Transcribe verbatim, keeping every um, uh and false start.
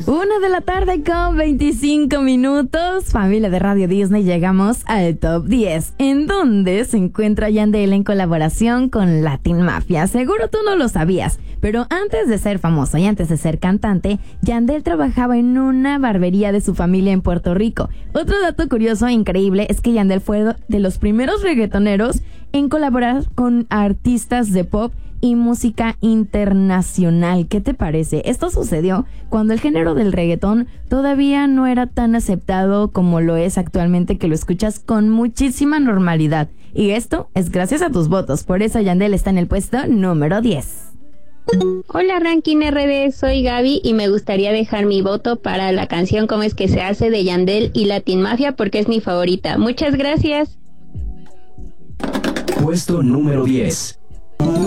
Una de la tarde con veinticinco minutos. Familia de Radio Disney, llegamos al top diez, en donde se encuentra Yandel en colaboración con Latin Mafia. Seguro tú no lo sabías, pero antes de ser famoso y antes de ser cantante, Yandel trabajaba en una barbería de su familia en Puerto Rico. Otro dato curioso e increíble es que Yandel fue de los primeros reggaetoneros en colaborar con artistas de pop y música internacional. ¿Qué te parece? Esto sucedió cuando el género del reggaetón todavía no era tan aceptado como lo es actualmente, que lo escuchas con muchísima normalidad. Y esto es gracias a tus votos. Por eso Yandel está en el puesto número diez. Hola Ranking R D, soy Gaby y me gustaría dejar mi voto para la canción Cómo es que se hace de Yandel y Latin Mafia porque es mi favorita. Muchas gracias. Puesto número diez.